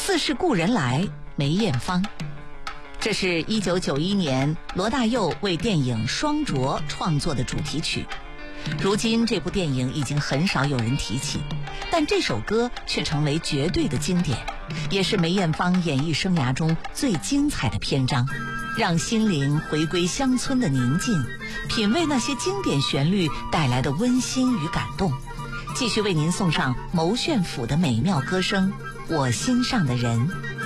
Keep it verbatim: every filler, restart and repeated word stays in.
似是故人来，梅艳芳。这是一九九一年罗大佑为电影《双啄》创作的主题曲。如今这部电影已经很少有人提起，但这首歌却成为绝对的经典，也是梅艳芳演艺生涯中最精彩的篇章，让心灵回归乡村的宁静，品味那些经典旋律带来的温馨与感动。继续为您送上牟炫甫的美妙歌声《我心上的人》。